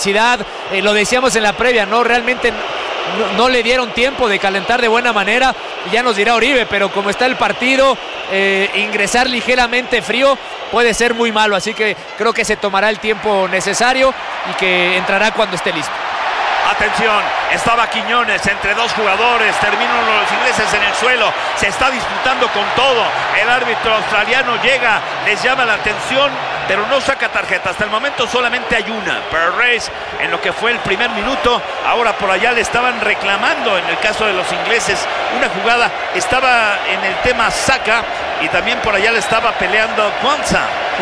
intensidad. Lo decíamos en la previa, ¿no? Realmente no le dieron tiempo de calentar de buena manera. Ya nos dirá Oribe, pero como está el partido, ingresar ligeramente frío puede ser muy malo. Así que creo que se tomará el tiempo necesario y que entrará cuando esté listo. Atención, estaba Quiñones entre dos jugadores, terminan los ingleses en el suelo, se está disputando con todo, el árbitro australiano llega, les llama la atención, pero no saca tarjeta, hasta el momento solamente hay una, Perez en lo que fue el primer minuto, ahora por allá le estaban reclamando en el caso de los ingleses, una jugada, estaba en el tema Saka y también por allá le estaba peleando Kwanza.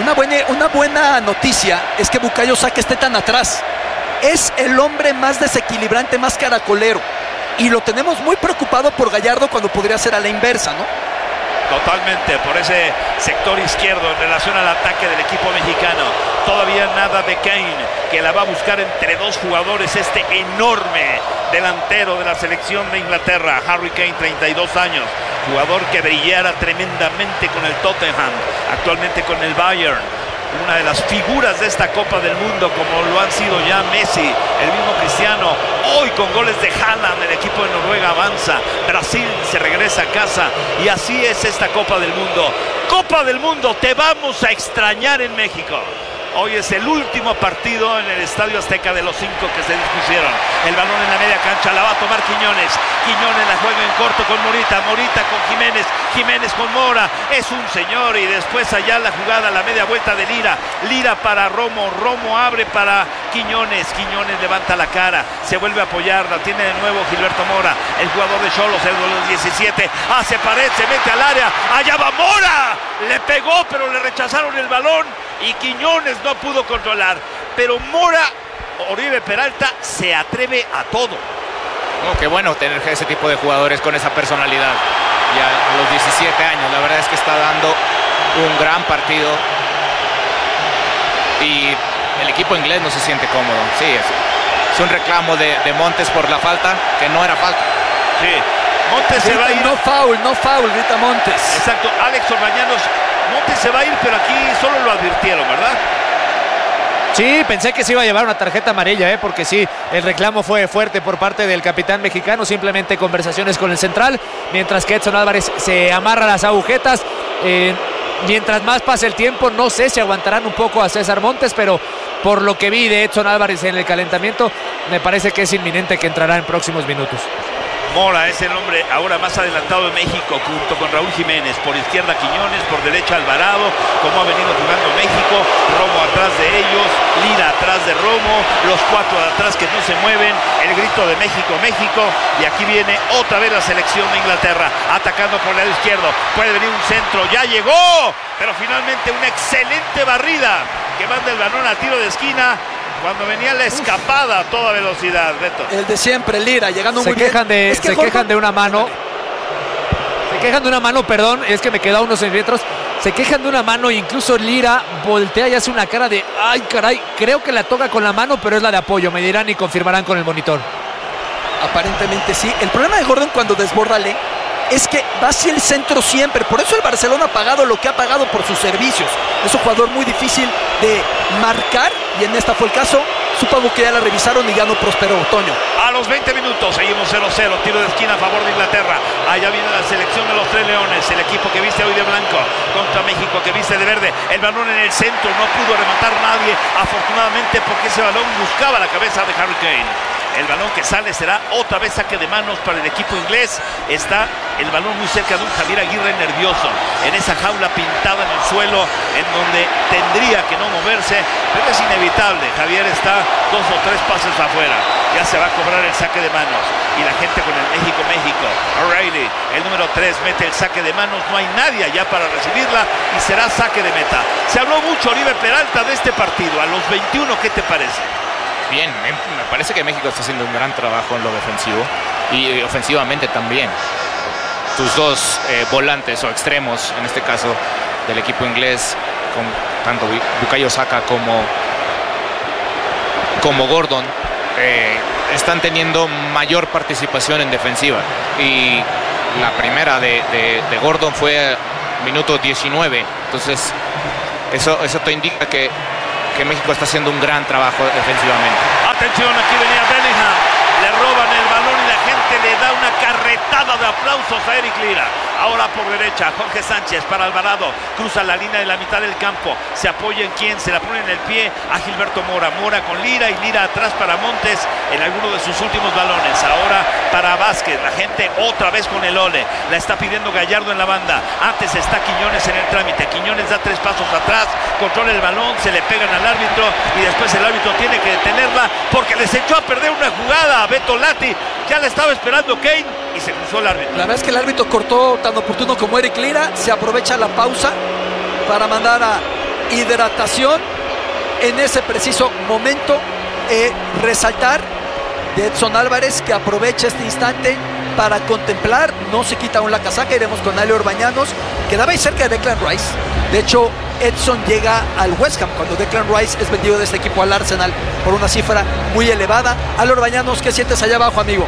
Una buena noticia es que Bukayo Saka esté tan atrás. Es el hombre más desequilibrante, más caracolero. Y lo tenemos muy preocupado por Gallardo cuando podría ser a la inversa, ¿no? Totalmente, por ese sector izquierdo en relación al ataque del equipo mexicano. Todavía nada de Kane, que la va a buscar entre dos jugadores, este enorme delantero de la selección de Inglaterra, Harry Kane, 32 años. Jugador que brillara tremendamente con el Tottenham, actualmente con el Bayern. Una de las figuras de esta Copa del Mundo, como lo han sido ya Messi, el mismo Cristiano. Hoy con goles de Haaland, el equipo de Noruega avanza. Brasil se regresa a casa y así es esta Copa del Mundo. Copa del Mundo, te vamos a extrañar en México. Hoy es el último partido en el Estadio Azteca de los 5 que se dispusieron. El balón en la media cancha, la va a tomar Quiñones. Quiñones la juega en corto con Morita. Morita con Jiménez. Jiménez con Mora. Es un señor. Y después allá la jugada, la media vuelta de Lira. Lira para Romo. Romo abre para Quiñones. Quiñones levanta la cara. Se vuelve a apoyar. La tiene de nuevo Gilberto Mora. El jugador de Xolos, el de los 17. Hace pared, se mete al área. Allá va Mora. Le pegó, pero le rechazaron el balón. Y Quiñones no pudo controlar, pero Mora, Oribe Peralta, se atreve a todo. Oh, qué bueno tener ese tipo de jugadores con esa personalidad. Ya a los 17 años, la verdad es que está dando un gran partido. Y el equipo inglés no se siente cómodo. Sí, es un reclamo de Montes por la falta, que no era falta. Sí, Montes se va a ir. No foul, grita Montes. Exacto, Alex Orbañanos. Montes se va a ir, pero aquí solo lo advirtieron, ¿verdad? Sí, pensé que se iba a llevar una tarjeta amarilla, porque sí, el reclamo fue fuerte por parte del capitán mexicano, simplemente conversaciones con el central, mientras que Edson Álvarez se amarra las agujetas. Mientras más pase el tiempo, no sé si aguantarán un poco a César Montes, pero por lo que vi de Edson Álvarez en el calentamiento, me parece que es inminente que entrará en próximos minutos. Mora es el hombre ahora más adelantado de México, junto con Raúl Jiménez. Por izquierda Quiñones, por derecha Alvarado, como ha venido jugando México. Romo atrás de ellos, Lira atrás de Romo, los cuatro de atrás que no se mueven. El grito de México, México. Y aquí viene otra vez la selección de Inglaterra, atacando por el lado izquierdo. Puede venir un centro, ya llegó, pero finalmente una excelente barrida que manda el balón a tiro de esquina. Cuando venía la escapada a toda velocidad, Beto. El de siempre, Lira, llegando muy bien. Se quejan de una mano. Se quejan de una mano, perdón, es que me quedó a unos centímetros. Se quejan de una mano e incluso Lira voltea y hace una cara de ¡ay, caray! Creo que la toca con la mano, pero es la de apoyo. Me dirán y confirmarán con el monitor. Aparentemente sí. El problema de Gordon cuando desborda es que va hacia el centro siempre. Por eso el Barcelona ha pagado lo que ha pagado por sus servicios. Es un jugador muy difícil de marcar y en esta fue el caso. Supongo que ya la revisaron y ya no prosperó, Toño. A los 20 minutos seguimos 0-0, tiro de esquina a favor de Inglaterra. Allá viene la selección de los Tres Leones, el equipo que viste hoy de blanco contra México que viste de verde. El balón en el centro, no pudo rematar nadie, afortunadamente, porque ese balón buscaba la cabeza de Harry Kane. El balón que sale será otra vez saque de manos para el equipo inglés. Está el balón muy cerca de un Javier Aguirre nervioso, en esa jaula pintada en el suelo, en donde tendría que no moverse, pero es inevitable. Javier está 2 o 3 pasos afuera. Ya se va a cobrar el saque de manos. Y la gente con el México. O'Reilly, el número 3, mete el saque de manos. No hay nadie allá para recibirla y será saque de meta. Se habló mucho, Oribe Peralta, de este partido. A los 21, ¿qué te parece? Bien, me parece que México está haciendo un gran trabajo en lo defensivo y ofensivamente también. Tus dos volantes o extremos, en este caso del equipo inglés, con tanto Bukayo Saka como Gordon, están teniendo mayor participación en defensiva. Y la primera de Gordon fue minuto 19. Entonces, eso te indica que México está haciendo un gran trabajo defensivamente. Atención, aquí venía Bellingham. Le roban el balón y la gente le da una carretada de aplausos a Eric Lira. Ahora por derecha, Jorge Sánchez para Alvarado. Cruza la línea de la mitad del campo. Se apoya en quién, se la pone en el pie a Gilberto Mora. Mora con Lira y Lira atrás para Montes en alguno de sus últimos balones. Ahora para Vázquez. La gente otra vez con el ole. La está pidiendo Gallardo en la banda. Antes está Quiñones en el trámite. Quiñones da 3 pasos atrás. Controla el balón. Se le pegan al árbitro. Y después el árbitro tiene que detenerla porque les echó a perder una jugada a Beto Lati. Ya la estaba esperando Kane y se cruzó el árbitro. La verdad es que el árbitro cortó tan oportuno como Eric Lira. Se aprovecha la pausa para mandar a hidratación en ese preciso momento. Resaltar de Edson Álvarez, que aprovecha este instante para contemplar, no se quita aún la casaca. Iremos con Ale Orbañanos, quedaba ahí cerca de Declan Rice. De hecho, Edson llega al West Ham cuando Declan Rice es vendido de este equipo al Arsenal por una cifra muy elevada. Ale Orbañanos, ¿qué sientes allá abajo, amigo?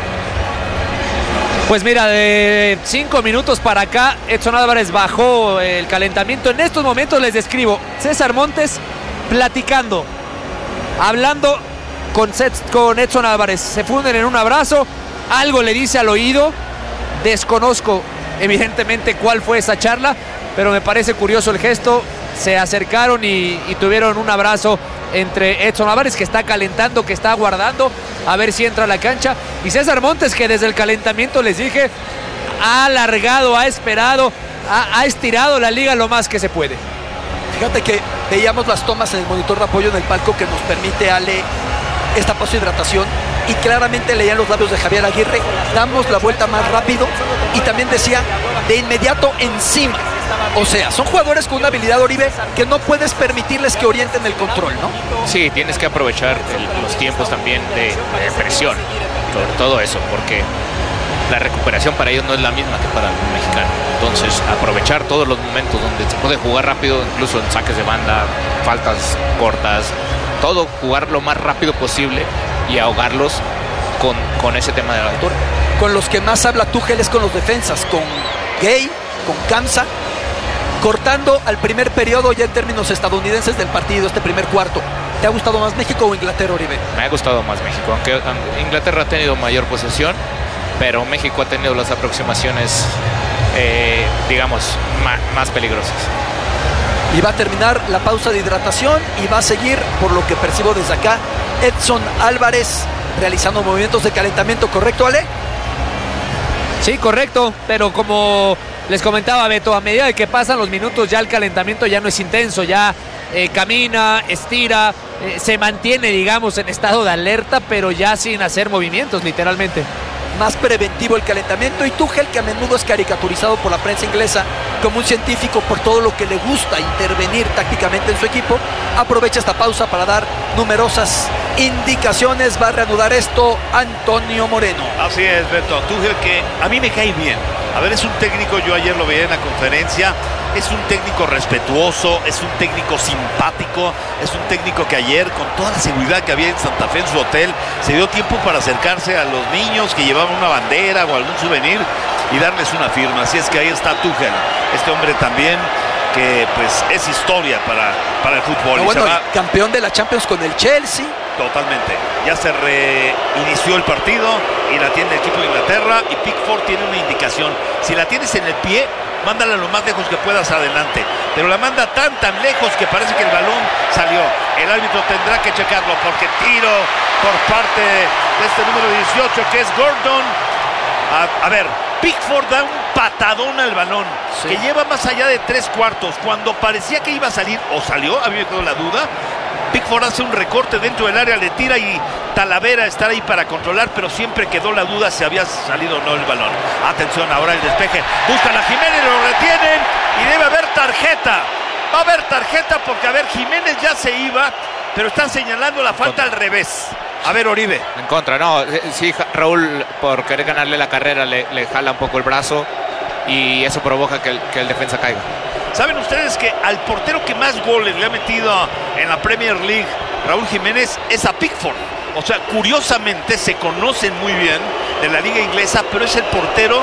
Pues mira, de 5 minutos para acá, Edson Álvarez bajó el calentamiento. En estos momentos les describo, César Montes platicando, hablando con Edson Álvarez. Se funden en un abrazo, algo le dice al oído. Desconozco evidentemente cuál fue esa charla, pero me parece curioso el gesto. Se acercaron y tuvieron un abrazo entre Edson Álvarez, que está calentando, que está aguardando a ver si entra a la cancha, y César Montes, que desde el calentamiento, les dije, ha alargado, ha esperado, ha estirado la liga lo más que se puede. Fíjate que veíamos las tomas en el monitor de apoyo en el palco que nos permite, Ale, esta pausa de hidratación, y claramente leían los labios de Javier Aguirre: damos la vuelta más rápido, y también decía de inmediato encima. O sea, son jugadores con una habilidad, Oribe, que no puedes permitirles que orienten el control, ¿no? Sí, tienes que aprovechar los tiempos también de presión, sobre todo eso, porque la recuperación para ellos no es la misma que para el mexicano. Entonces, aprovechar todos los momentos donde se puede jugar rápido, incluso en saques de banda, faltas cortas, todo, jugar lo más rápido posible y ahogarlos con ese tema de la altura. Con los que más habla Tuchel es con los defensas, con Gay, con Kamsa, cortando al primer periodo ya en términos estadounidenses del partido, este primer cuarto. ¿Te ha gustado más México o Inglaterra, Oribe? Me ha gustado más México, aunque Inglaterra ha tenido mayor posesión, pero México ha tenido las aproximaciones, digamos, más peligrosas. Y va a terminar la pausa de hidratación y va a seguir, por lo que percibo desde acá, Edson Álvarez realizando movimientos de calentamiento, ¿correcto, Ale? Sí, correcto, pero como les comentaba Beto, a medida de que pasan los minutos ya el calentamiento ya no es intenso, ya camina, estira, se mantiene, digamos, en estado de alerta, pero ya sin hacer movimientos, literalmente. Más preventivo el calentamiento, y Tuchel, que a menudo es caricaturizado por la prensa inglesa como un científico por todo lo que le gusta intervenir tácticamente en su equipo, aprovecha esta pausa para dar numerosas indicaciones. Va a reanudar esto Antonio Moreno. Así es, Beto. Tuchel, que a mí me cae bien. A ver, es un técnico, yo ayer lo veía en la conferencia, es un técnico respetuoso, es un técnico simpático, es un técnico que ayer, con toda la seguridad que había en Santa Fe en su hotel, se dio tiempo para acercarse a los niños que llevaban una bandera o algún souvenir y darles una firma. Así es que ahí está Tuchel, este hombre también que pues es historia para el fútbol. No, bueno, campeón de la Champions con el Chelsea. Totalmente. Ya se reinició el partido y la tiene el equipo de Inglaterra, y Pickford tiene una indicación. Si la tienes en el pie, mándala lo más lejos que puedas adelante, pero la manda tan lejos que parece que el balón salió. El árbitro tendrá que checarlo porque tiro por parte de este número 18 que es Gordon. A ver, Pickford da un patadón al balón, sí, que lleva más allá de 3/4. Cuando parecía que iba a salir, o salió, a mí me quedó la duda. Pickford hace un recorte dentro del área, le tira y Talavera está ahí para controlar, pero siempre quedó la duda si había salido o no el balón. Atención, ahora el despeje. Buscan a Jiménez, lo retienen y debe haber tarjeta. Va a haber tarjeta porque, a ver, Jiménez ya se iba, pero están señalando la falta al revés. A ver, Oribe. En contra, no. Sí, Raúl, por querer ganarle la carrera, le jala un poco el brazo y eso provoca que el defensa caiga. ¿Saben ustedes que al portero que más goles le ha metido en la Premier League, Raúl Jiménez, es a Pickford? O sea, curiosamente se conocen muy bien de la liga inglesa, pero es el portero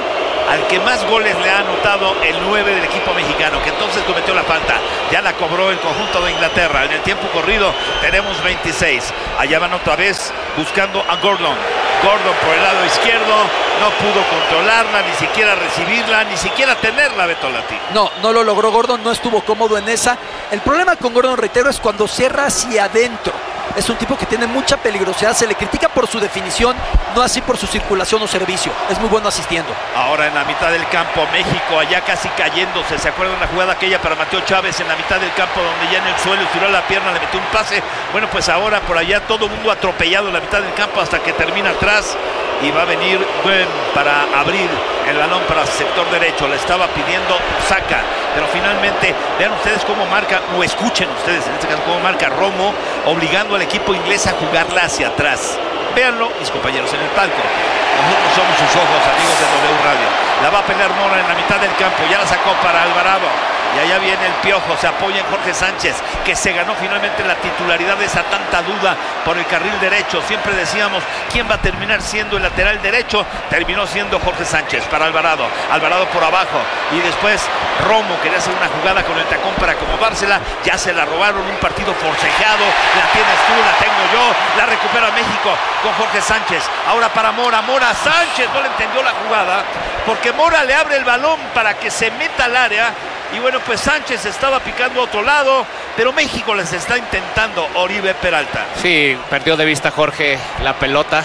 al que más goles le ha anotado el 9 del equipo mexicano, que entonces cometió la falta. Ya la cobró el conjunto de Inglaterra. En el tiempo corrido tenemos 26. Allá van otra vez buscando a Gordon. Gordon por el lado izquierdo, no pudo controlarla, ni siquiera recibirla, ni siquiera tenerla, Beto Lati. No lo logró Gordon, no estuvo cómodo en esa. El problema con Gordon, reitero, es cuando cierra hacia adentro. Es un tipo que tiene mucha peligrosidad, se le critica por su definición, no así por su circulación o servicio. Es muy bueno asistiendo. Ahora en la mitad del campo, México allá casi cayéndose. ¿Se acuerdan la jugada aquella para Mateo Chávez en la mitad del campo, donde ya en el suelo estiró la pierna, le metió un pase? Bueno, pues ahora por allá todo el mundo atropellado en la mitad del campo hasta que termina atrás. Y va a venir Gwen para abrir el balón para el sector derecho. Le estaba pidiendo Saca, pero finalmente vean ustedes cómo marca, o escuchen ustedes en este caso cómo marca Romo, obligando al equipo inglés a jugarla hacia atrás. Véanlo, mis compañeros en el palco. Nosotros somos sus ojos, amigos de W Radio. La va a pelear Mora en la mitad del campo. Ya la sacó para Alvarado. Y allá viene el Piojo, se apoya en Jorge Sánchez, que se ganó finalmente la titularidad de esa tanta duda por el carril derecho. Siempre decíamos, ¿quién va a terminar siendo el lateral derecho? Terminó siendo Jorge Sánchez para Alvarado. Alvarado por abajo. Y después Romo quería hacer una jugada con el tacón para acomodársela. Ya se la robaron, un partido forcejeado. La tienes tú, la tengo yo. La recupera México con Jorge Sánchez. Ahora para Mora. Mora, Sánchez no le entendió la jugada, porque Mora le abre el balón para que se meta al área. Y bueno, pues Sánchez estaba picando a otro lado, pero México les está intentando. Oribe Peralta. Sí, perdió de vista Jorge la pelota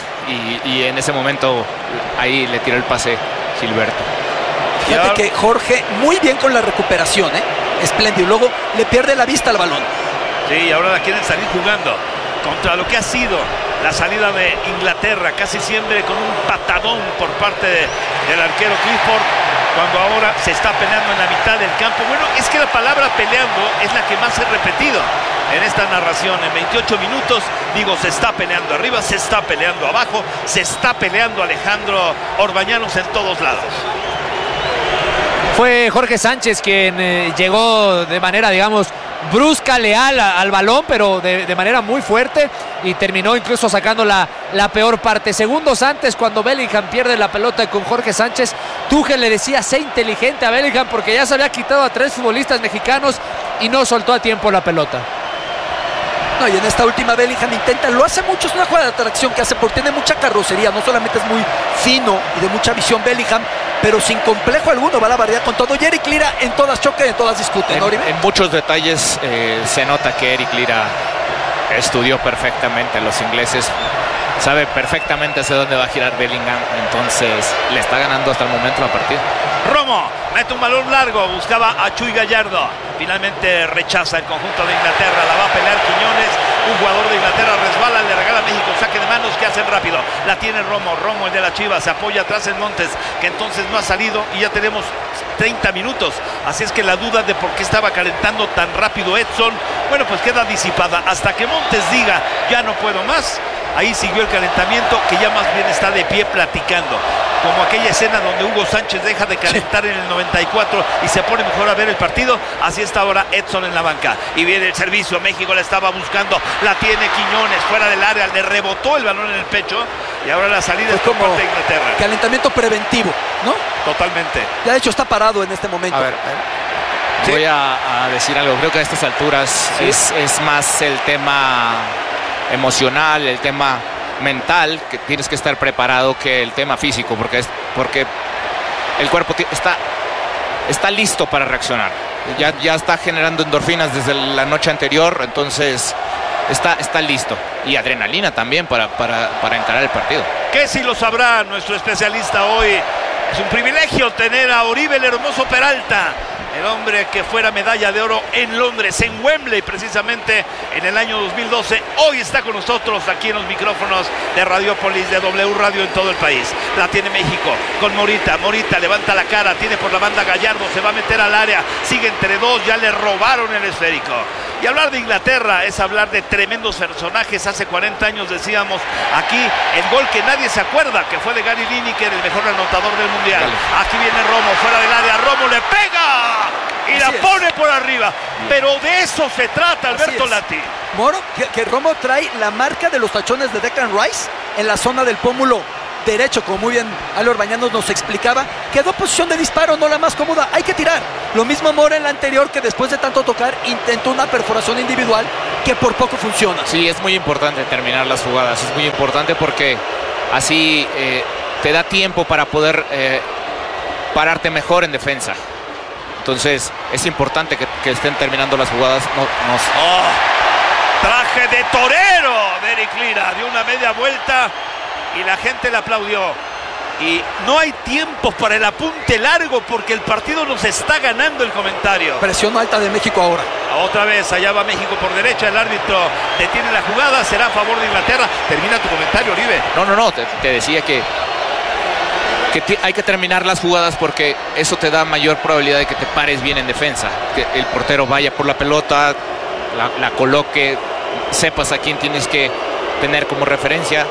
y en ese momento ahí le tiró el pase Gilberto. Fíjate que Jorge muy bien con la recuperación, espléndido. Luego le pierde la vista al balón. Sí, y ahora la quieren salir jugando contra lo que ha sido la salida de Inglaterra, casi siempre con un patadón por parte del arquero Clifford, cuando ahora se está peleando en la mitad del campo. Bueno, es que la palabra peleando es la que más he repetido en esta narración. En 28 minutos, digo, se está peleando arriba, se está peleando abajo, se está peleando Alejandro Orbañanos en todos lados. Fue Jorge Sánchez quien llegó de manera, digamos, brusca, leal al balón, pero de manera muy fuerte, y terminó incluso sacando la peor parte. Segundos antes, cuando Bellingham pierde la pelota con Jorge Sánchez, Tuchel le decía: sé inteligente a Bellingham, porque ya se había quitado a 3 futbolistas mexicanos y no soltó a tiempo la pelota. No, y en esta última Bellingham intenta, lo hace mucho, es una jugada de atracción que hace porque tiene mucha carrocería, no solamente es muy fino y de mucha visión Bellingham, pero sin complejo alguno va a la variedad con todo. Y Eric Lira en todas choca y en todas discute, ¿no, Oribe? En muchos detalles se nota que Eric Lira estudió perfectamente a los ingleses, sabe perfectamente hacia dónde va a girar Bellingham, entonces le está ganando hasta el momento la partida. Romo mete un balón largo, buscaba a Chuy Gallardo, finalmente rechaza el conjunto de Inglaterra, la va a pelear Quiñones, un jugador de Inglaterra resbala, le regala a México saque de manos que hacen rápido, la tiene Romo el de la Chivas, se apoya atrás en Montes, que entonces no ha salido, y ya tenemos 30 minutos, así es que la duda de por qué estaba calentando tan rápido Edson, bueno, pues queda disipada hasta que Montes diga ya no puedo más. Ahí siguió el calentamiento, que ya más bien está de pie platicando, como aquella escena donde Hugo Sánchez deja de calentar en el 94 y se pone mejor a ver el partido. Así está ahora Edson en la banca, y viene el servicio. México la estaba buscando, la tiene Quiñones fuera del área, le rebotó el balón en el pecho, y ahora la salida es por parte de Inglaterra. Calentamiento preventivo, ¿no? Totalmente. Ya de hecho está parado en este momento. A ver, voy a decir algo. Creo que a estas alturas es más el tema emocional, el tema mental, que tienes que estar preparado, que el tema físico, porque el cuerpo está listo para reaccionar. Ya está generando endorfinas desde la noche anterior, entonces está listo. Y adrenalina también para encarar el partido. Que si lo sabrá nuestro especialista hoy. Es un privilegio tener a Oribe el Hermoso Peralta, el hombre que fuera medalla de oro en Londres, en Wembley precisamente en el año 2012. Hoy está con nosotros aquí en los micrófonos de Radiopolis, de W Radio en todo el país. La tiene México con Morita. Morita levanta la cara, tiene por la banda Gallardo, se va a meter al área, sigue entre dos, ya le robaron el esférico. Y hablar de Inglaterra es hablar de tremendos personajes. Hace 40 años decíamos aquí el gol que nadie se acuerda, que fue de Gary Lineker, el mejor anotador del Mundial. Aquí viene Romo, fuera del área, Romo le pega y la pone por arriba. Pero de eso se trata, Alberto Lati. Moro, que Romo trae la marca de los tachones de Declan Rice en la zona del pómulo derecho, como muy bien Ale Orbañanos nos explicaba, quedó posición de disparo, no la más cómoda, hay que tirar. Lo mismo Mora en la anterior, que después de tanto tocar intentó una perforación individual que por poco funciona. Sí, es muy importante terminar las jugadas, es muy importante porque así te da tiempo para poder pararte mejor en defensa. Entonces es importante que estén terminando las jugadas. Traje de torero de Eric Lira, dio una media vuelta y la gente le aplaudió. Y no hay tiempo para el apunte largo porque el partido nos está ganando el comentario. Presión alta de México ahora. Otra vez, allá va México por derecha, el árbitro detiene la jugada, será a favor de Inglaterra. Termina tu comentario, Oribe. No, te decía que hay que terminar las jugadas porque eso te da mayor probabilidad de que te pares bien en defensa, que el portero vaya por la pelota, la coloque, sepas a quién tienes que tener como referencia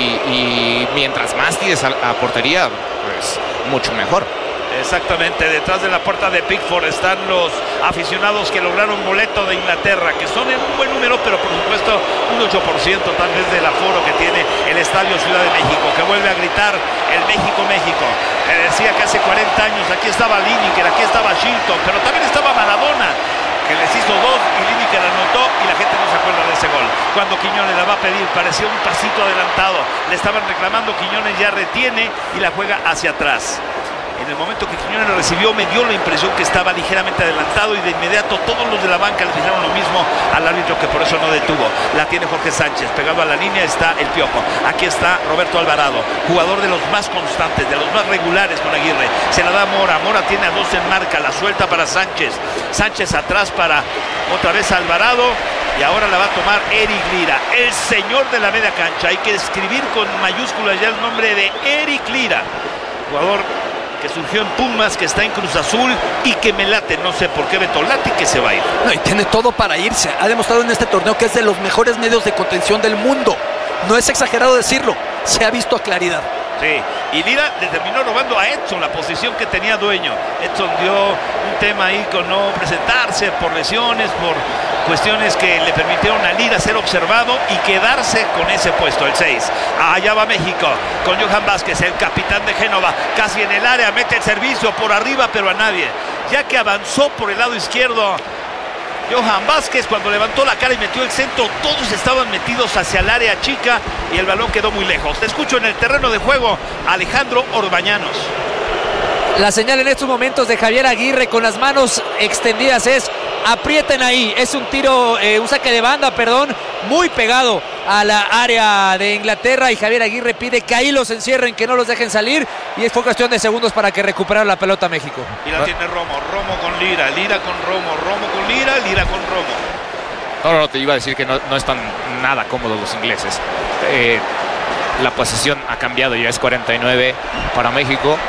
y mientras más tires a portería, pues mucho mejor. Exactamente, detrás de la puerta de Pickford están los aficionados que lograron boleto de Inglaterra, que son en un buen número, pero por supuesto un 8% tal vez del aforo que tiene el Estadio Ciudad de México, que vuelve a gritar el México, México. Decía que hace 40 años aquí estaba Lineker, aquí estaba Shilton, pero también estaba Maradona, que les hizo 2 y Lineker anotó y la gente no se acuerda de ese gol. Cuando Quiñones la va a pedir, parecía un pasito adelantado, le estaban reclamando, Quiñones ya retiene y la juega hacia atrás. En el momento que Quiñones lo recibió, me dio la impresión que estaba ligeramente adelantado y de inmediato todos los de la banca le dijeron lo mismo al árbitro, que por eso no detuvo. La tiene Jorge Sánchez, pegado a la línea está el Piojo. Aquí está Roberto Alvarado, jugador de los más constantes, de los más regulares con Aguirre. Se la da Mora, Mora tiene a 2 en marca, la suelta para Sánchez. Sánchez atrás para otra vez Alvarado. Y ahora la va a tomar Eric Lira, el señor de la media cancha. Hay que escribir con mayúsculas ya el nombre de Eric Lira, jugador que surgió en Pumas, que está en Cruz Azul y que me late, no sé por qué Beto late, que se va a ir. No, y tiene todo para irse. Ha demostrado en este torneo que es de los mejores medios de contención del mundo. No es exagerado decirlo, se ha visto a claridad. Sí, y Lira le terminó robando a Edson la posición que tenía Dueño. Edson dio un tema ahí con no presentarse por lesiones, por cuestiones que le permitieron a Lira ser observado y quedarse con ese puesto, el 6. Allá va México con Johan Vázquez, el capitán de Génova, casi en el área, mete el servicio por arriba, pero a nadie. Ya que avanzó por el lado izquierdo Johan Vázquez, cuando levantó la cara y metió el centro, todos estaban metidos hacia el área chica y el balón quedó muy lejos. Te escucho en el terreno de juego, Alejandro Orbañanos. La señal en estos momentos de Javier Aguirre con las manos extendidas es: aprieten ahí. Es un tiro, un saque de banda, muy pegado a la área de Inglaterra, y Javier Aguirre pide que ahí los encierren, que no los dejen salir, y fue cuestión de segundos para que recuperara la pelota México. Y la tiene Romo con Lira, Lira con Romo, Romo con Lira, Lira con Romo. No, te iba a decir que no están nada cómodos los ingleses. La posesión ha cambiado, ya es 49 para México,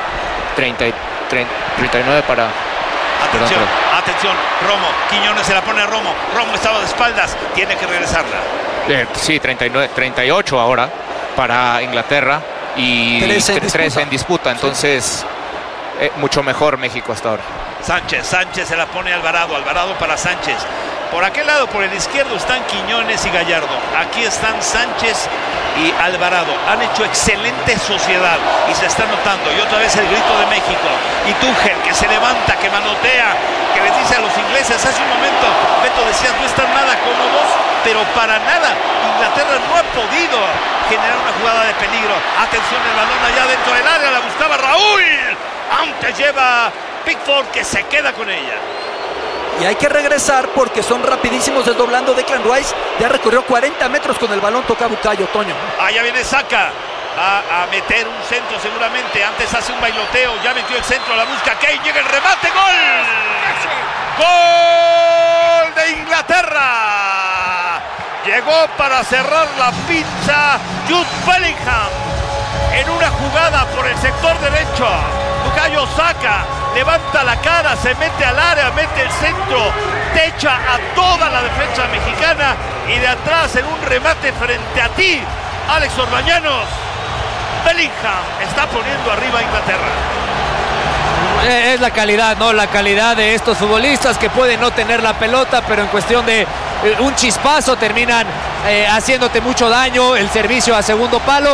39 para... Atención, Romo, Quiñones se la pone a Romo, Romo estaba de espaldas, tiene que regresarla. Sí, 38 ahora para Inglaterra y 13 en disputa, entonces mucho mejor México hasta ahora. Sánchez se la pone a Alvarado, Alvarado para Sánchez. Por aquel lado, por el izquierdo, están Quiñones y Gallardo. Aquí están Sánchez y Alvarado. Han hecho excelente sociedad y se está notando. Y otra vez el grito de México. Y Tuchel, que se levanta, que manotea, que les dice a los ingleses. Hace un momento, Beto, decías, no están nada cómodos, pero para nada. Inglaterra no ha podido generar una jugada de peligro. Atención, el balón allá dentro del área, la buscaba Raúl. Antes lleva Pickford, que se queda con ella. Y hay que regresar porque son rapidísimos desdoblando. Declan Rice ya recorrió 40 metros con el balón, toca Bucayo, Toño. Allá viene Saka, va a meter un centro seguramente. Antes hace un bailoteo, ya metió el centro, la busca Kane, llega el remate, ¡gol! ¡Gol de Inglaterra! Llegó para cerrar la pinza Jude Bellingham en una jugada por el sector derecho. Bukayo Saka levanta la cara, se mete al área, mete el centro, techa a toda la defensa mexicana, y de atrás en un remate frente a ti, Alex Orbañanos, Bellingham está poniendo arriba a Inglaterra. Es la calidad, ¿no? La calidad de estos futbolistas que pueden no tener la pelota, pero en cuestión de un chispazo terminan haciéndote mucho daño. El servicio a segundo palo.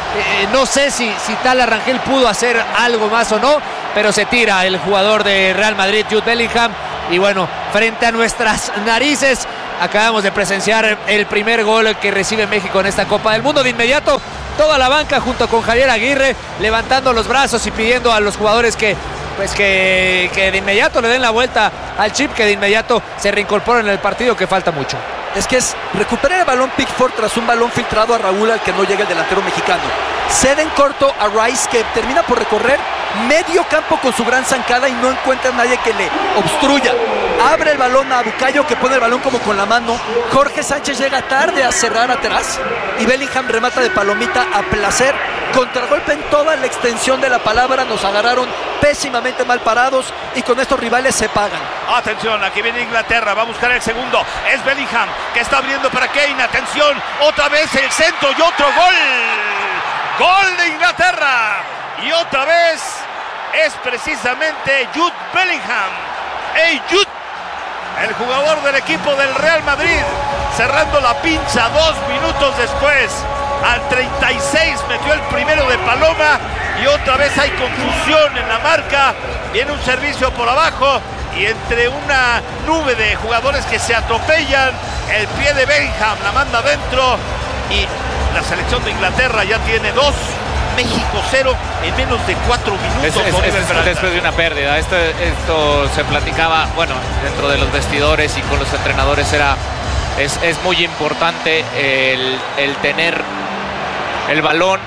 No sé si Tyler Rangel pudo hacer algo más o no, pero se tira el jugador de Real Madrid, Jude Bellingham. Y bueno, frente a nuestras narices acabamos de presenciar el primer gol que recibe México en esta Copa del Mundo. De inmediato toda la banca junto con Javier Aguirre levantando los brazos y pidiendo a los jugadores que de inmediato le den la vuelta al chip, que de inmediato se reincorporen en el partido, que falta mucho. Es que es recuperar el balón Pickford tras un balón filtrado a Raúl al que no llega el delantero mexicano. Cede en corto a Rice, que termina por recorrer medio campo con su gran zancada y no encuentra a nadie que le obstruya. Abre el balón a Bucayo, que pone el balón como con la mano. Jorge Sánchez llega tarde a cerrar atrás y Bellingham remata de palomita a placer. Contragolpe en toda la extensión de la palabra. Nos agarraron pésimamente mal parados y con estos rivales se pagan. Atención, aquí viene Inglaterra, va a buscar el segundo. Es Bellingham que está abriendo para Kane. Atención, otra vez el centro y otro gol. Gol de Inglaterra. Y otra vez es precisamente Jude Bellingham. Hey, Jude, el jugador del equipo del Real Madrid, cerrando la pinza 2 minutos después. Al 36 metió el primero de Paloma y otra vez hay confusión en la marca. Viene un servicio por abajo y entre una nube de jugadores que se atropellan, el pie de Bellingham la manda adentro y la selección de Inglaterra ya tiene 2, México 0 en menos de 4 minutos. Después de una pérdida. Esto se platicaba, bueno, dentro de los vestidores y con los entrenadores. Es muy importante el tener el balón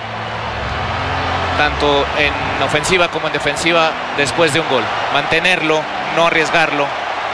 tanto en ofensiva como en defensiva después de un gol. Mantenerlo, no arriesgarlo.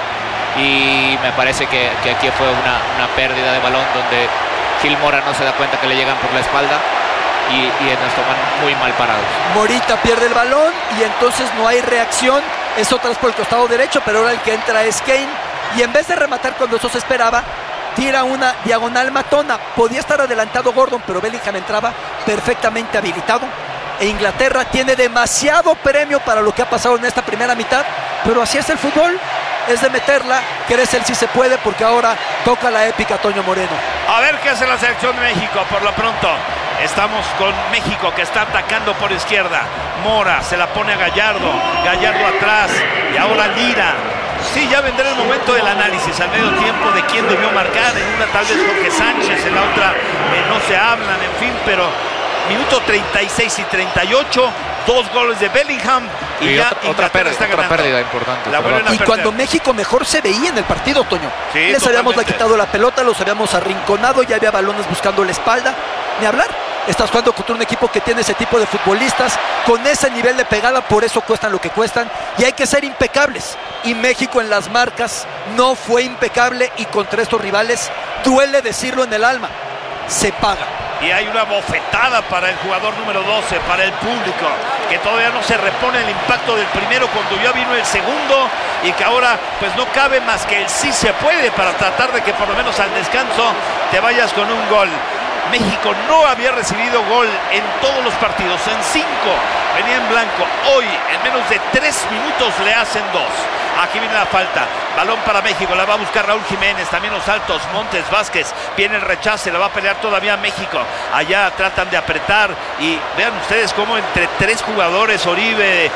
Y me parece que aquí fue una pérdida de balón donde Gil Mora no se da cuenta que le llegan por la espalda y nos toman muy mal parados. Morita pierde el balón y entonces no hay reacción. Es otra vez por el costado derecho, pero ahora el que entra es Kane. Y en vez de rematar cuando eso se esperaba, tira una diagonal matona. Podía estar adelantado Gordon, pero Bellingham entraba perfectamente habilitado. E Inglaterra tiene demasiado premio para lo que ha pasado en esta primera mitad, pero así es el fútbol. Es de meterla, querés el si se puede, porque ahora toca la épica Toño Moreno. A ver qué hace la selección de México. Por lo pronto estamos con México, que está atacando por izquierda. Mora se la pone a Gallardo, Gallardo atrás y ahora Lira. Sí, ya vendrá el momento del análisis al medio tiempo de quién debió marcar. En una tal vez Jorge Sánchez, en la otra no se hablan, en fin, pero minuto 36 y 38, 2 goles de Bellingham y ya otra pérdida importante. Y cuando México mejor se veía en el partido, Toño. Sí, les habíamos quitado la pelota, los habíamos arrinconado, ya había balones buscando la espalda. Ni hablar. Estás jugando contra un equipo que tiene ese tipo de futbolistas con ese nivel de pegada, por eso cuestan lo que cuestan y hay que ser impecables. Y México en las marcas no fue impecable y contra estos rivales, duele decirlo en el alma, se paga. Y hay una bofetada para el jugador número 12, para el público, que todavía no se repone el impacto del primero cuando ya vino el segundo y que ahora pues no cabe más que el sí se puede para tratar de que por lo menos al descanso te vayas con un gol. México no había recibido gol en todos los partidos, en 5 venía en blanco. Hoy en menos de 3 minutos le hacen 2. Aquí viene la falta, balón para México, la va a buscar Raúl Jiménez, también los altos, Montes, Vázquez, viene el rechace, la va a pelear todavía México. Allá tratan de apretar y vean ustedes cómo entre 3 jugadores, Oribe,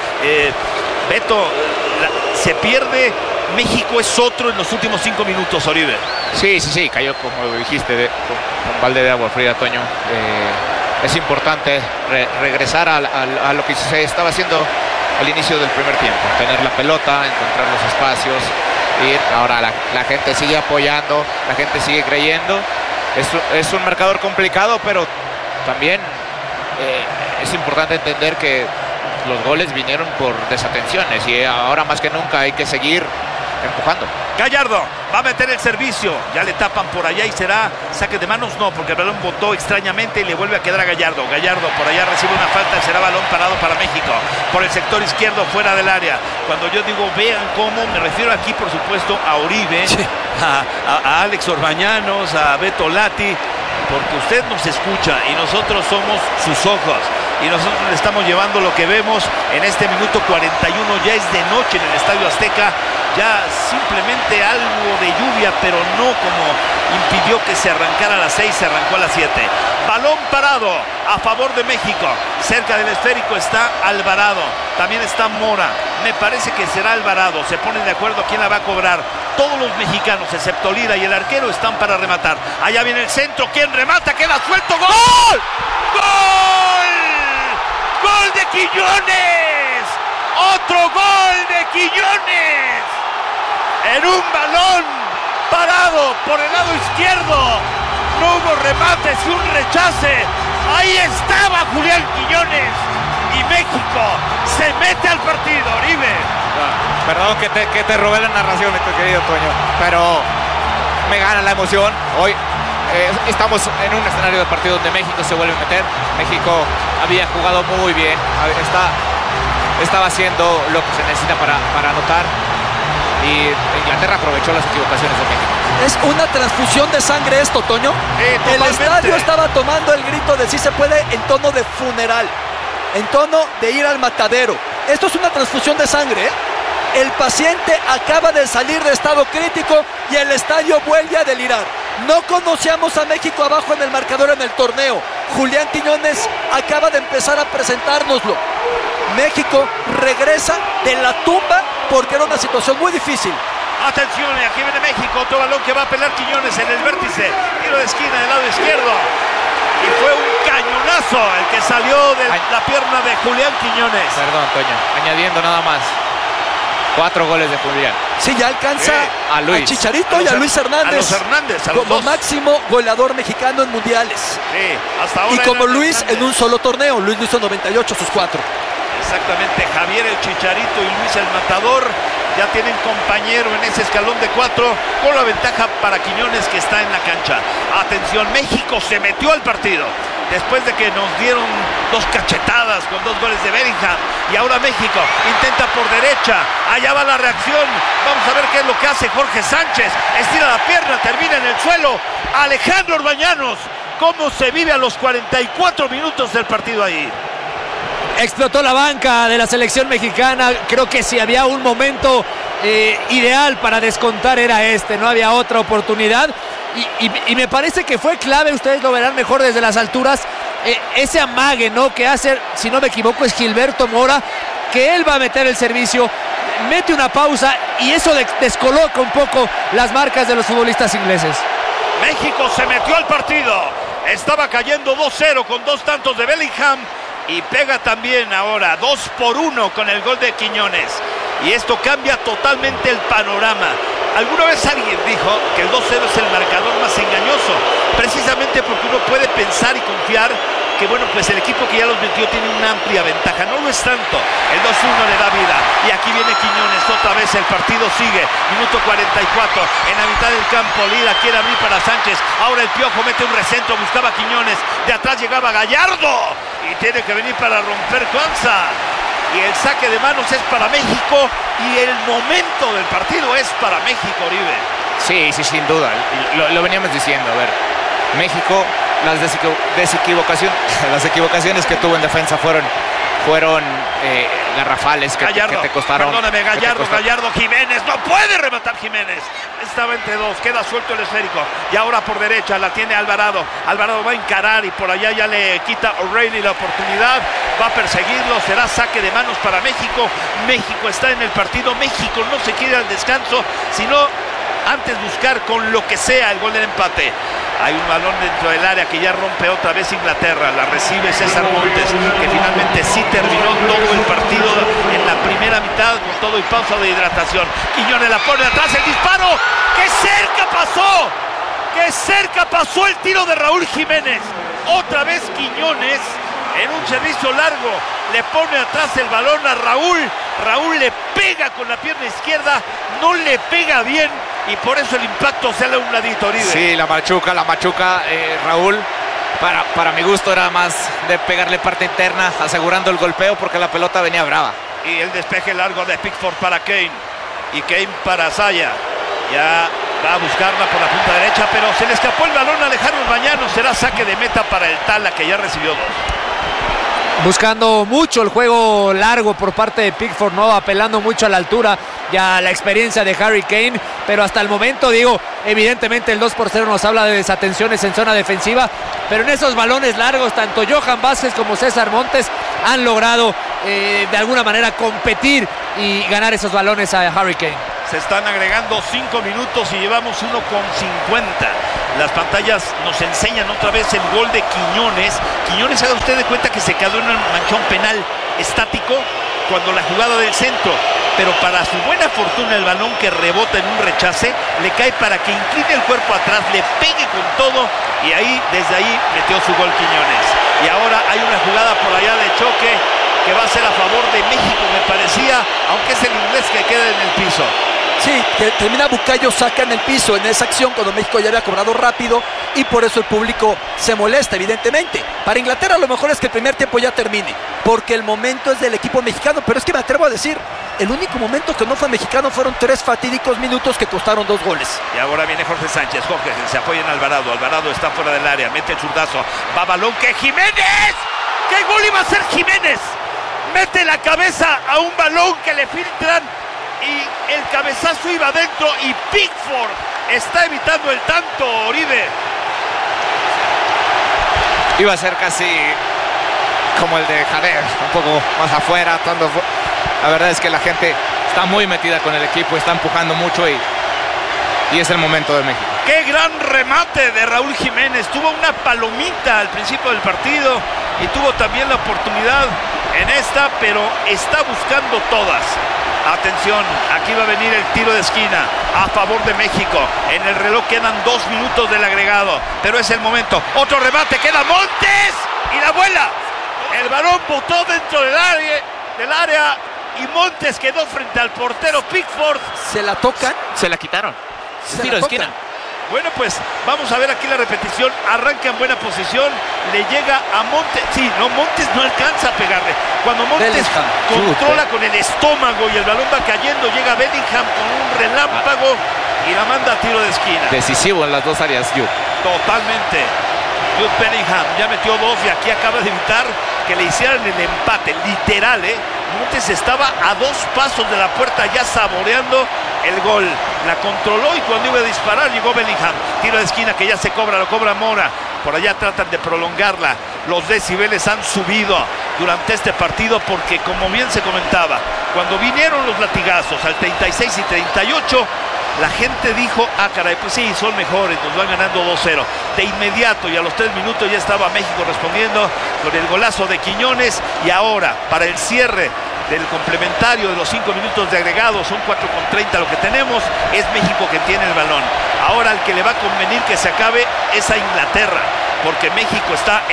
Beto, se pierde. México es otro en los últimos 5 minutos, Oribe. Sí, cayó como dijiste, con balde de agua fría, Toño. Es importante regresar a lo que se estaba haciendo al inicio del primer tiempo, tener la pelota, encontrar los espacios, ir. Ahora la gente sigue apoyando, la gente sigue creyendo. Es un marcador complicado, pero también es importante entender que los goles vinieron por desatenciones y ahora más que nunca hay que seguir empujando. Gallardo va a meter el servicio, ya le tapan por allá y será saque de manos, no, porque el balón botó extrañamente y le vuelve a quedar a Gallardo. Gallardo por allá recibe una falta y será balón parado para México por el sector izquierdo fuera del área. Cuando yo digo vean cómo, me refiero aquí por supuesto a Oribe, sí, a Alex Orbañanos, a Beto Lati, porque usted nos escucha y nosotros somos sus ojos y nosotros le estamos llevando lo que vemos en este minuto 41. Ya es de noche en el Estadio Azteca ya simplemente algo de lluvia, pero no como impidió que se arrancara a las 6, se arrancó a las 7. Balón parado a favor de México. Cerca del esférico está Alvarado, también está Mora. Me parece que será Alvarado. Se ponen de acuerdo quién la va a cobrar. Todos los mexicanos, excepto Lira y el arquero, están para rematar. Allá viene el centro. ¿Quién remata? Queda suelto. ¡Gol! ¡Gol! ¡Gol de Quiñones! ¡Otro gol de Quiñones! En un balón parado por el lado izquierdo. No hubo remates y un rechace. Ahí estaba Julián Quiñones. Y México se mete al partido, Oribe. Perdón que te robé la narración, mi querido Toño, pero me gana la emoción. Hoy estamos en un escenario de partido donde México se vuelve a meter. México había jugado muy bien, estaba haciendo lo que se necesita para anotar, y Inglaterra aprovechó las equivocaciones de México. Es una transfusión de sangre esto, Toño. El estadio estaba tomando el grito de sí se puede en tono de funeral, en tono de ir al matadero. Esto es una transfusión de sangre, ¿eh? El paciente acaba de salir de estado crítico y el estadio vuelve a delirar. No conocíamos a México abajo en el marcador en el torneo. Julián Quiñones acaba de empezar a presentárnoslo. México regresa de la tumba porque era una situación muy difícil. Atención, aquí viene México, otro balón que va a pelar Quiñones en el vértice. Tiro de esquina del lado izquierdo. Y fue un cañonazo el que salió de la pierna de Julián Quiñones. Perdón, Toño, añadiendo nada más. 4 goles de Julián. Sí, ya alcanza a Chicharito y a Luis Hernández, como máximo goleador mexicano en mundiales. Sí, hasta ahora. Y como Luis en un solo torneo. Luis lo hizo 98, sus 4. Exactamente, Javier el Chicharito y Luis el Matador ya tienen compañero en ese escalón de 4, con la ventaja para Quiñones, que está en la cancha. Atención, México se metió al partido después de que nos dieron 2 cachetadas con 2 goles de Bellingham, y ahora México intenta por derecha. Allá va la reacción. Vamos a ver qué es lo que hace Jorge Sánchez. Estira la pierna, termina en el suelo. Alejandro Orbañanos, cómo se vive a los 44 minutos del partido ahí. Explotó la banca de la selección mexicana. Creo que si había un momento ideal para descontar era este. No había otra oportunidad. Y me parece que fue clave, ustedes lo verán mejor desde las alturas, ese amague, ¿no?, que hace, si no me equivoco, es Gilberto Mora, que él va a meter el servicio, mete una pausa y eso descoloca un poco las marcas de los futbolistas ingleses. México se metió al partido. Estaba cayendo 2-0 con 2 tantos de Bellingham. Y pega también ahora 2-1 con el gol de Quiñones. Y esto cambia totalmente el panorama. Alguna vez alguien dijo que el 2-0 es el marcador más engañoso, precisamente porque uno puede pensar y confiar que, bueno, pues el equipo que ya los metió tiene una amplia ventaja. No lo es tanto. El 2-1 le da vida. Y aquí viene Quiñones otra vez. El partido sigue. Minuto 44. En la mitad del campo, Lira quiere abrir para Sánchez. Ahora el Piojo mete un recentro. Buscaba a Quiñones. De atrás llegaba Gallardo. Y tiene que venir para romper Cuanza. Y el saque de manos es para México. Y el momento del partido es para México, Oribe. Sí, sin duda. Lo veníamos diciendo. A ver, México, las equivocaciones que tuvo en defensa fueron garrafales, que te costaron. Perdóname, Gallardo, Jiménez, no puede rematar Jiménez. Estaba entre 2, queda suelto el esférico. Y ahora por derecha la tiene Alvarado. Alvarado va a encarar y por allá ya le quita O'Reilly la oportunidad. Va a perseguirlo, será saque de manos para México. México está en el partido. México no se quiere al descanso, sino antes buscar con lo que sea el gol del empate. Hay un balón dentro del área que ya rompe otra vez Inglaterra. La recibe César Montes, que finalmente sí terminó todo el partido en la primera mitad con todo y pausa de hidratación. Quiñones la pone atrás, el disparo. ¡Qué cerca pasó! ¡Qué cerca pasó el tiro de Raúl Jiménez! Otra vez Quiñones en un servicio largo le pone atrás el balón a Raúl. Raúl le pega con la pierna izquierda, no le pega bien y por eso el impacto sale a un ladito, Oribe. Sí, la machuca, Raúl. Para mi gusto era más de pegarle parte interna, asegurando el golpeo porque la pelota venía brava. Y el despeje largo de Pickford para Kane. Y Kane para Saya. Ya va a buscarla por la punta derecha, pero se le escapó el balón a Alejandro Orbañanos. Será saque de meta para el Tala, que ya recibió 2. buscando mucho el juego largo por parte de Pickford, ¿no? Apelando mucho a la altura y a la experiencia de Harry Kane, pero hasta el momento, digo, evidentemente el 2-0 nos habla de desatenciones en zona defensiva, pero en esos balones largos, tanto Johan Vázquez como César Montes han logrado de alguna manera competir y ganar esos balones a Harry Kane. Se están agregando 5 minutos y llevamos 1:50. Las pantallas nos enseñan otra vez el gol de Quiñones. Quiñones, haga usted de cuenta que se quedó en un manchón penal estático cuando la jugada del centro, pero para su buena fortuna el balón que rebota en un rechace le cae para que incline el cuerpo atrás, le pegue con todo y desde ahí metió su gol Quiñones. Y ahora hay una jugada por allá de choque que va a ser a favor de México, me parecía, aunque es el inglés que queda en el piso. Sí, que termina Bukayo Saka en el piso en esa acción cuando México ya había cobrado rápido y por eso el público se molesta, evidentemente. Para Inglaterra lo mejor es que el primer tiempo ya termine, porque el momento es del equipo mexicano, pero es que me atrevo a decir, el único momento que no fue mexicano fueron 3 fatídicos minutos que costaron 2 goles. Y ahora viene Jorge Sánchez, Jorge se apoya en Alvarado, Alvarado está fuera del área, mete el zurdazo, va balón que Jiménez, ¿qué gol iba a hacer Jiménez? Mete la cabeza a un balón que le filtran y el cabezazo iba adentro y Pickford está evitando el tanto, Oribe. Iba a ser casi como el de Jader, un poco más afuera. La verdad es que la gente está muy metida con el equipo, está empujando mucho y es el momento de México. ¡Qué gran remate de Raúl Jiménez! Tuvo una palomita al principio del partido y tuvo también la oportunidad en esta, pero está buscando todas. Atención, aquí va a venir el tiro de esquina a favor de México. En el reloj quedan 2 minutos del agregado, pero es el momento. Otro remate, queda Montes y la vuela. El balón botó dentro del área y Montes quedó frente al portero Pickford. ¿Se la tocan? Se la quitaron. Se Tiro la de esquina. Bueno, pues vamos a ver aquí la repetición. Arranca en buena posición, le llega a Montes. Sí, no, Montes no alcanza a pegarle. Cuando Montes controla con el estómago y el balón va cayendo, llega Bellingham con un relámpago y la manda a tiro de esquina. Decisivo en las dos áreas, Jude. Totalmente. Jude Bellingham ya metió 2 y aquí acaba de evitar que le hicieran el empate, literal, Montes estaba a 2 pasos de la puerta ya saboreando el gol. La controló y cuando iba a disparar llegó Bellingham. Tiro de esquina que ya se cobra, lo cobra Mora. Por allá tratan de prolongarla. Los decibeles han subido durante este partido porque, como bien se comentaba, cuando vinieron los latigazos al 36 y 38, la gente dijo, caray, pues sí, son mejores, nos van ganando 2-0. De inmediato y a los 3 minutos ya estaba México respondiendo con el golazo de Quiñones. Y ahora, para el cierre del complementario de los 5 minutos de agregado, son 4:30 lo que tenemos, es México que tiene el balón. Ahora al que le va a convenir que se acabe es a Inglaterra, porque México está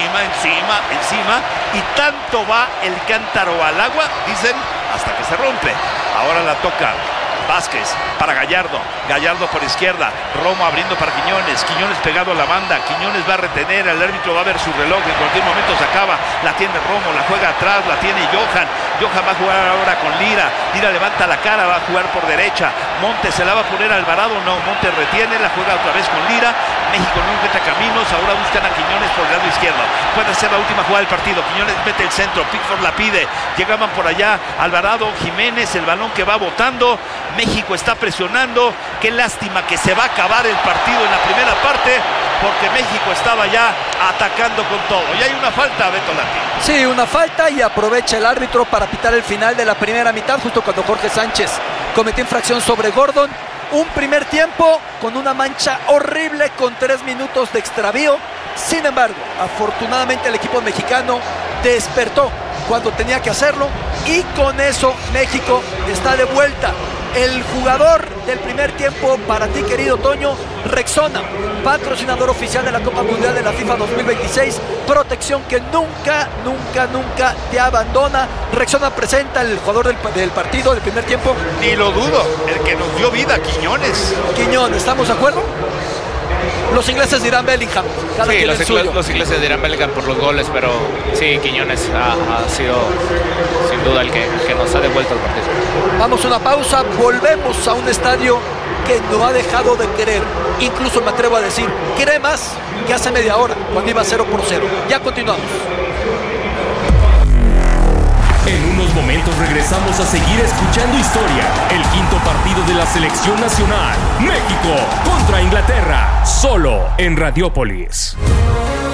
encima y tanto va el cántaro al agua, dicen, hasta que se rompe. Ahora la toca Vázquez para Gallardo, Gallardo por izquierda, Romo abriendo para Quiñones, Quiñones pegado a la banda, Quiñones va a retener, el árbitro va a ver su reloj, en cualquier momento se acaba, la tiene Romo, la juega atrás, la tiene Johan va a jugar ahora con Lira, Lira levanta la cara, va a jugar por derecha, Montes se la va a poner a Alvarado, no, Montes retiene, la juega otra vez con Lira, México no encuentra caminos, ahora buscan a Quiñones por el lado izquierdo, puede ser la última jugada del partido, Quiñones mete el centro, Pickford la pide, llegaban por allá, Alvarado, Jiménez, el balón que va botando, México está presionando, qué lástima que se va a acabar el partido en la primera parte, porque México estaba ya atacando con todo, y hay una falta, Beto Lati. Sí, una falta y aprovecha el árbitro para pitar el final de la primera mitad, justo cuando Jorge Sánchez cometió infracción sobre Gordon. Un primer tiempo con una mancha horrible con 3 minutos de extravío. Sin embargo, afortunadamente el equipo mexicano despertó cuando tenía que hacerlo y con eso México está de vuelta. El jugador del primer tiempo para ti, querido Toño, Rexona, patrocinador oficial de la Copa Mundial de la FIFA 2026, protección que nunca te abandona. Rexona presenta el jugador del partido del primer tiempo. Ni lo dudo, el que nos dio vida, Quiñones. Quiñones, ¿estamos de acuerdo? Los ingleses dirán Bellingham. Sí, los ingleses dirán Bellingham por los goles, pero sí, Quiñones ha sido sin duda el que nos ha devuelto el partido. Vamos a una pausa, volvemos a un estadio que no ha dejado de querer. Incluso me atrevo a decir, quiere más que hace media hora, cuando iba 0-0. Ya continuamos. regresamos a seguir escuchando historia. El quinto partido de la selección nacional. México contra Inglaterra. Solo en Radiópolis.